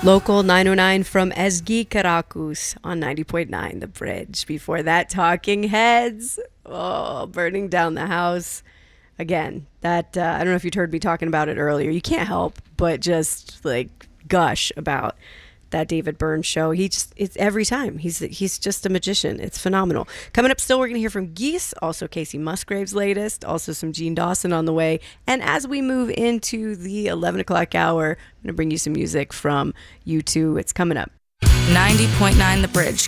Local 909 from Ezgi Karakus on 90.9 The Bridge. Before that, Talking Heads. Oh, burning down the house. Again, that I don't know if you'd heard me talking about it earlier. You can't help but just like gush about that David Byrne show. It's every time. He's just a magician. It's phenomenal. Coming up still, we're going to hear from Geese, also Casey Musgrave's latest, also some Gene Dawson on the way. And as we move into the 11 o'clock hour, I'm going to bring you some music from U2. It's coming up. 90.9 The Bridge,